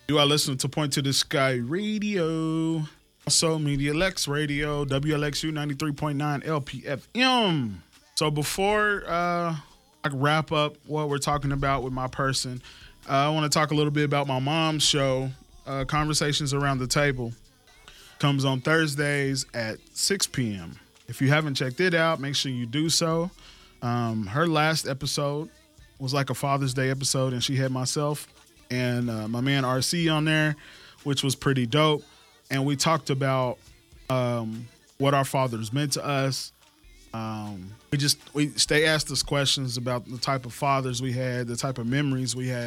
You are listening to Point to the Sky Radio. Also, Media Lex Radio, WLXU 93.9 LPFM. So before I wrap up what we're talking about with my person, I want to talk a little bit about my mom's show, Conversations Around the Table. Comes on Thursdays at 6 p.m. If you haven't checked it out, make sure you do so. Her last episode was like a Father's Day episode, and she had myself and my man RC on there, which was pretty dope. And we talked about what our fathers meant to us. They asked us questions about the type of fathers we had, the type of memories we had.